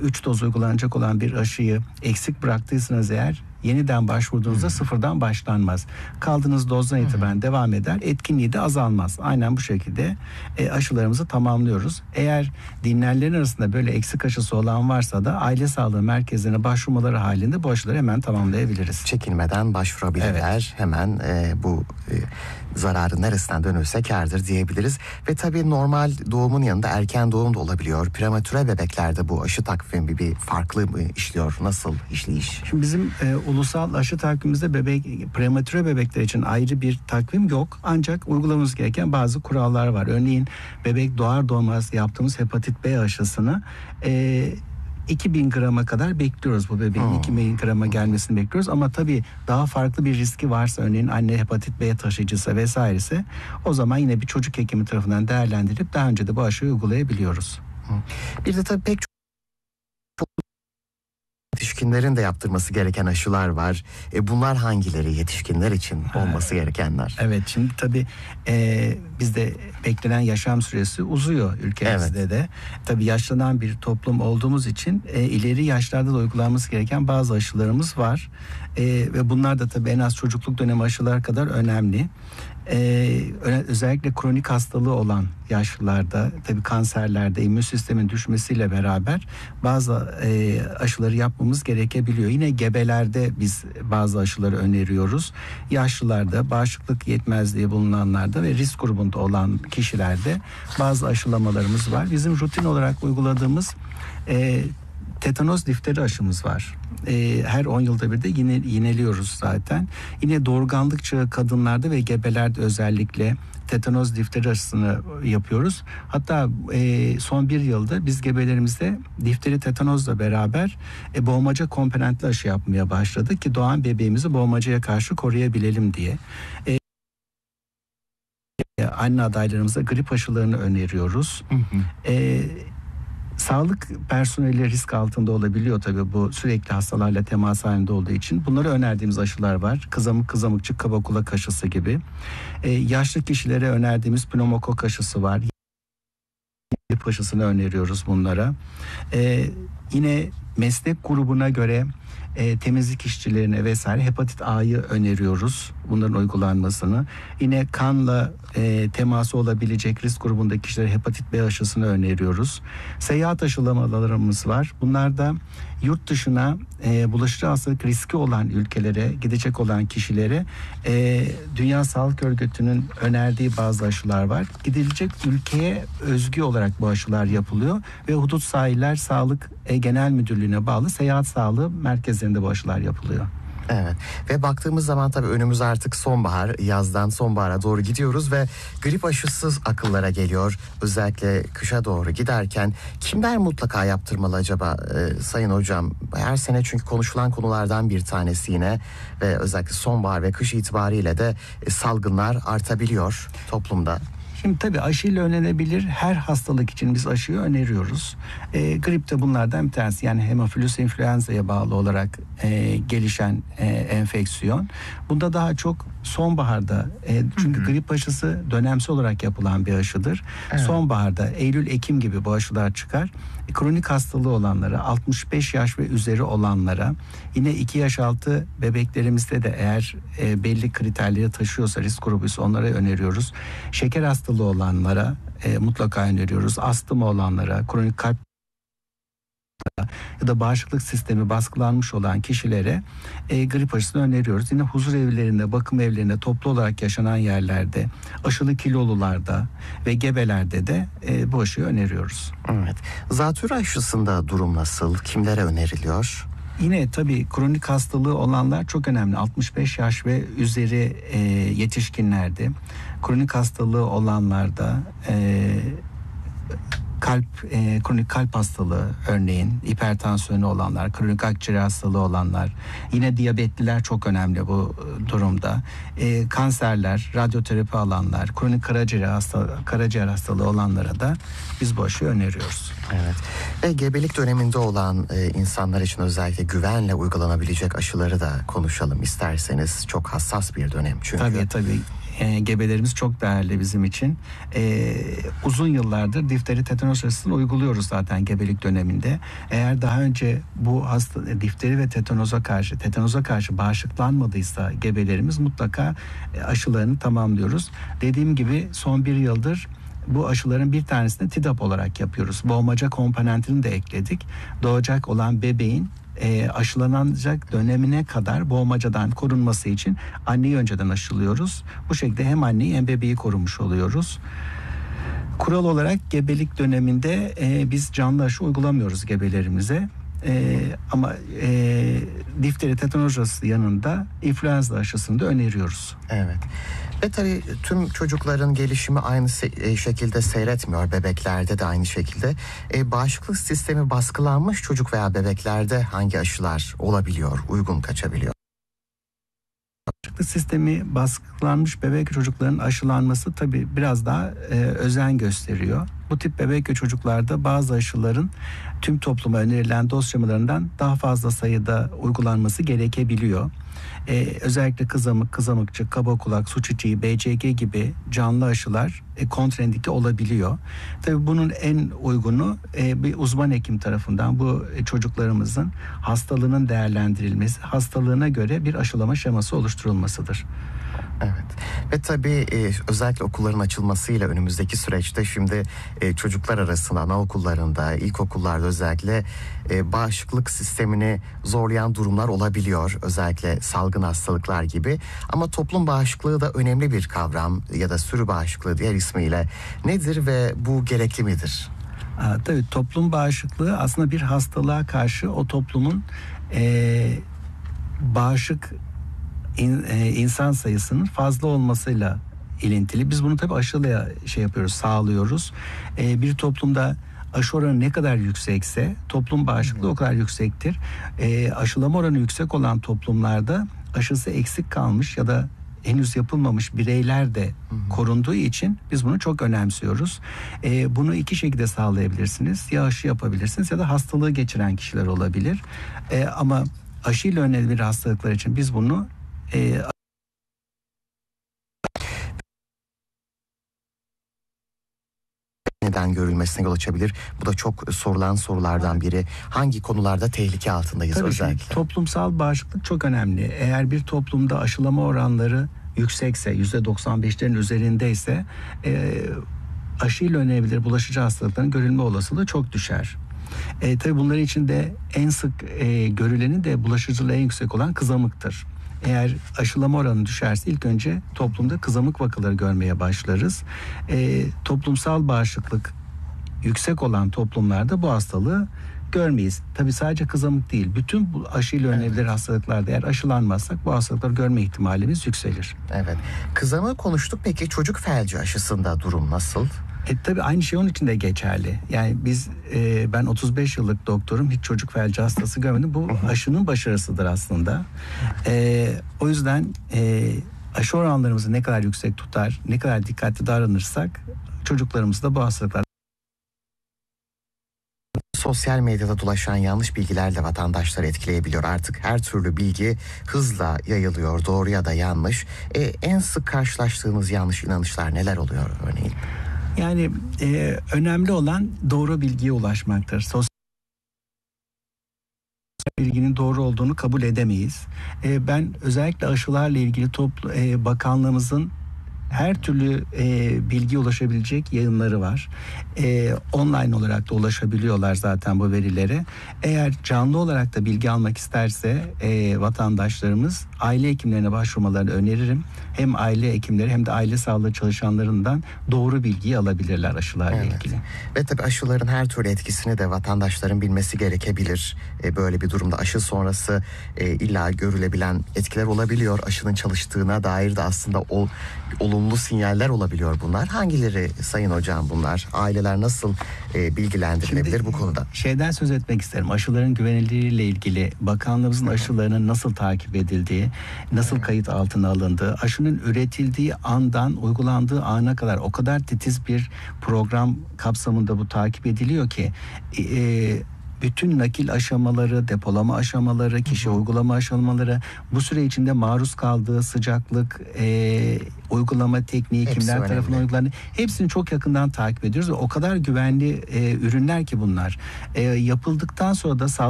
3 doz uygulanacak olan bir aşıyı eksik bıraktıysanız eğer, yeniden başvurduğunuzda sıfırdan başlanmaz. Kaldığınız dozdan itibaren devam eder. Etkinliği de azalmaz. Aynen bu şekilde aşılarımızı tamamlıyoruz. Eğer dinleyenlerin arasında böyle eksik aşısı olan varsa da aile sağlığı merkezlerine başvurmaları halinde bu aşıları hemen tamamlayabiliriz. Çekinmeden başvurabilirler. Evet. Hemen bu zararın neresinden dönülse kârdır diyebiliriz. Ve tabii normal doğumun yanında erken doğum da olabiliyor. Prematüre bebeklerde bu aşı takvimi bir farklı mı işliyor? Nasıl işleyiş? Şimdi bizim ulusal aşı takvimimizde prematüre bebekler için ayrı bir takvim yok. Ancak uygulamamız gereken bazı kurallar var. Örneğin bebek doğar doğmaz yaptığımız hepatit B aşısını 2000 grama kadar bekliyoruz bu bebeğin. 2000 grama gelmesini bekliyoruz. Ama tabii daha farklı bir riski varsa, örneğin anne hepatit B taşıyıcısı vesairese, o zaman yine bir çocuk hekimi tarafından değerlendirilip daha önce de bu aşıyı uygulayabiliyoruz. Bir de tabii pek çok yetişkinlerin de yaptırması gereken aşılar var. Bunlar hangileri yetişkinler için olması gerekenler? Evet, şimdi tabii bizde beklenen yaşam süresi uzuyor ülkemizde de. Tabii yaşlanan bir toplum olduğumuz için ileri yaşlarda da uygulanması gereken bazı aşılarımız var. Ve bunlar da tabii en az çocukluk dönemi aşılar kadar önemli. Özellikle kronik hastalığı olan yaşlılarda, tabii kanserlerde immün sistemin düşmesiyle beraber bazı aşıları yapmamız gerekebiliyor. Yine gebelerde biz bazı aşıları öneriyoruz. Yaşlılarda, bağışıklık yetmezliği bulunanlarda ve risk grubunda olan kişilerde bazı aşılamalarımız var. Bizim rutin olarak uyguladığımız tetanoz difteri aşımız var. Her 10 yılda bir de yineliyoruz zaten. Yine doğurganlık çağı kadınlarda ve gebelerde özellikle tetanoz difteri aşısını yapıyoruz. Hatta son bir yılda biz gebelerimizde difteri tetanozla beraber boğmaca komponentli aşı yapmaya başladık ki doğan bebeğimizi boğmacaya karşı koruyabilelim diye. Anne adaylarımıza grip aşılarını öneriyoruz. Sağlık personeli risk altında olabiliyor tabii, bu sürekli hastalarla temas halinde olduğu için. Bunları önerdiğimiz aşılar var. Kızamıkçık kaba kulak aşısı gibi. Yaşlı kişilere önerdiğimiz pneumokok aşısı var. Grip aşısını öneriyoruz bunlara. Yine meslek grubuna göre temizlik işçilerine vesaire hepatit A'yı öneriyoruz. Bunların uygulanmasını. Yine kanla teması olabilecek risk grubundaki kişilere hepatit B aşısını öneriyoruz. Seyahat aşılamalarımız var. Bunlar da yurt dışına bulaşıcı hastalık riski olan ülkelere gidecek olan kişilere Dünya Sağlık Örgütü'nün önerdiği bazı aşılar var. Gidilecek ülkeye özgü olarak bu aşılar yapılıyor ve Hudut Sahiller Sağlık Genel Müdürlüğü'ne bağlı seyahat sağlığı merkezlerinde bu aşılar yapılıyor. Evet, ve baktığımız zaman tabii önümüz artık sonbahar, yazdan sonbahara doğru gidiyoruz ve grip aşısız akıllara geliyor. Özellikle kışa doğru giderken kimler mutlaka yaptırmalı acaba Sayın Hocam? Her sene çünkü konuşulan konulardan bir tanesi yine ve özellikle sonbahar ve kış itibariyle de salgınlar artabiliyor toplumda. Şimdi tabii aşıyla önlenebilir her hastalık için biz aşıyı öneriyoruz. Grip de bunlardan bir tanesi. Yani hemofilus influenza'ya bağlı olarak gelişen enfeksiyon. Bunda daha çok sonbaharda, çünkü grip aşısı dönemsel olarak yapılan bir aşıdır. Evet. Sonbaharda Eylül-Ekim gibi bu aşılar çıkar. Kronik hastalığı olanlara, 65 yaş ve üzeri olanlara, yine 2 yaş altı bebeklerimizde de eğer belli kriterleri taşıyorsa, risk grubuysa onlara öneriyoruz. Şeker hastalığı olanlara mutlaka öneriyoruz. Astımı olanlara, kronik kalp ya da bağışıklık sistemi baskılanmış olan kişilere grip aşısını öneriyoruz. Yine huzur evlerinde, bakım evlerinde, toplu olarak yaşanan yerlerde, aşılı kilolularda ve gebelerde de bu aşıyı öneriyoruz. Evet. Zatürre aşısında durum nasıl? Kimlere öneriliyor? Yine tabii kronik hastalığı olanlar çok önemli. 65 yaş ve üzeri yetişkinlerde, kronik hastalığı olanlarda kronik kalp hastalığı, örneğin hipertansiyonu olanlar, kronik akciğer hastalığı olanlar, yine diyabetliler çok önemli bu durumda. Kanserler, radyoterapi alanlar, kronik karaciğer hastalığı olanlara da biz bu aşıyı öneriyoruz. Evet. Ve gebelik döneminde olan insanlar için özellikle güvenle uygulanabilecek aşıları da konuşalım isterseniz. Çok hassas bir dönem çünkü. Tabii. Gebelerimiz çok değerli bizim için. Uzun yıllardır difteri, tetanoz tetanoz aşısını uyguluyoruz zaten gebelik döneminde. Eğer daha önce bu difteri ve tetanoza karşı bağışıklanmadıysa gebelerimiz mutlaka aşılarını tamamlıyoruz. Dediğim gibi son bir yıldır bu aşıların bir tanesini TDAP olarak yapıyoruz. Boğmaca komponentini de ekledik. Doğacak olan bebeğin aşılanacak dönemine kadar boğmacadan korunması için anneyi önceden aşılıyoruz. Bu şekilde hem anneyi hem bebeği korumuş oluyoruz. Kural olarak gebelik döneminde biz canlı aşı uygulamıyoruz gebelerimize. Ama difteri tetanoz aşısı yanında influenza aşısını da öneriyoruz. Evet. Ve tabii tüm çocukların gelişimi aynı şekilde seyretmiyor. Bebeklerde de aynı şekilde. Bağışıklık sistemi baskılanmış çocuk veya bebeklerde hangi aşılar olabiliyor, uygun kaçabiliyor? Bağışıklık sistemi baskılanmış bebek çocukların aşılanması tabii biraz daha özen gösteriyor. Bu tip bebek ve çocuklarda bazı aşıların tüm topluma önerilen doz şemalarından daha fazla sayıda uygulanması gerekebiliyor. Özellikle kızamık, kızamıkçık, kaba kulak, su çiçeği, BCG gibi canlı aşılar kontraindike olabiliyor. Tabii bunun en uygunu bir uzman hekim tarafından bu çocuklarımızın hastalığının değerlendirilmesi, hastalığına göre bir aşılama şeması oluşturulmasıdır. Evet. Ve tabii özellikle okulların açılmasıyla önümüzdeki süreçte şimdi çocuklar arasında, anaokullarında, ilkokullarda özellikle bağışıklık sistemini zorlayan durumlar olabiliyor. Özellikle salgın hastalıklar gibi. Ama toplum bağışıklığı da önemli bir kavram ya da sürü bağışıklığı diğer ismiyle. Nedir ve bu gerekli midir? Tabii toplum bağışıklığı aslında bir hastalığa karşı o toplumun bağışık insan sayısının fazla olmasıyla ilintili. Biz bunu tabii aşıyla sağlıyoruz. Bir toplumda aşı oranı ne kadar yüksekse toplum bağışıklığı o kadar yüksektir. Aşılama oranı yüksek olan toplumlarda aşısı eksik kalmış ya da henüz yapılmamış bireyler de korunduğu için biz bunu çok önemsiyoruz. Bunu iki şekilde sağlayabilirsiniz. Ya aşı yapabilirsiniz ya da hastalığı geçiren kişiler olabilir. Ama aşıyla önerilir hastalıklar için biz bunu neden görülmesine yol açabilir? Bu da çok sorulan sorulardan biri. Hangi konularda tehlike altındayız tabii özellikle? Ki, toplumsal bağışıklık çok önemli. Eğer bir toplumda aşılama oranları yüksekse, %95'lerin üzerindeyse aşıyla önlenebilir bulaşıcı hastalıkların görülme olasılığı çok düşer. Tabii bunların içinde en sık görüleni de bulaşıcılığı en yüksek olan kızamıktır. Eğer aşılama oranı düşerse ilk önce toplumda kızamık vakaları görmeye başlarız. Toplumsal bağışıklık yüksek olan toplumlarda bu hastalığı görmeyiz. Tabii sadece kızamık değil, bütün bu aşıyla önlenebilir hastalıklarda eğer aşılanmazsak bu hastalıkları görme ihtimalimiz yükselir. Evet. Kızamığı konuştuk. Peki çocuk felci aşısında durum nasıl? Tabii aynı şey onun için de geçerli. Yani ben 35 yıllık doktorum, hiç çocuk felci hastası görmedim. Bu aşının başarısıdır aslında. O yüzden aşı oranlarımızı ne kadar yüksek tutar, ne kadar dikkatli davranırsak çocuklarımız da bu hastalıklar. Sosyal medyada dolaşan yanlış bilgiler de vatandaşları etkileyebiliyor. Artık her türlü bilgi hızla yayılıyor, doğru ya da yanlış. En sık karşılaştığınız yanlış inanışlar neler oluyor örneğin? Yani önemli olan doğru bilgiye ulaşmaktır. Sosyal bilginin doğru olduğunu kabul edemeyiz. Ben özellikle aşılarla ilgili bakanlığımızın her türlü bilgiye ulaşabilecek yayınları var. Online olarak da ulaşabiliyorlar zaten bu verilere. Eğer canlı olarak da bilgi almak isterse vatandaşlarımız aile hekimlerine başvurmalarını öneririm. Hem aile hekimleri hem de aile sağlığı çalışanlarından doğru bilgiyi alabilirler aşılarla ilgili. Ve tabii aşıların her türlü etkisini de vatandaşların bilmesi gerekebilir. Böyle bir durumda aşı sonrası illa görülebilen etkiler olabiliyor. Aşının çalıştığına dair de aslında olumlu sinyaller olabiliyor bunlar. Hangileri sayın hocam bunlar? Aileler nasıl bilgilendirilebilir bu konuda? Şeyden söz etmek isterim. Aşıların güvenilirliğiyle ilgili bakanlığımızın aşılarının nasıl takip edildiği, nasıl kayıt altına alındığı, aşının üretildiği andan uygulandığı ana kadar o kadar titiz bir program kapsamında bu takip ediliyor ki bütün nakil aşamaları, depolama aşamaları, kişi uygulama aşamaları, bu süre içinde maruz kaldığı sıcaklık, uygulama tekniği, Hepsi kimler önemli. tarafından uygulanıyor, hepsini çok yakından takip ediyoruz ve o kadar güvenli ürünler ki bunlar. Yapıldıktan sonra da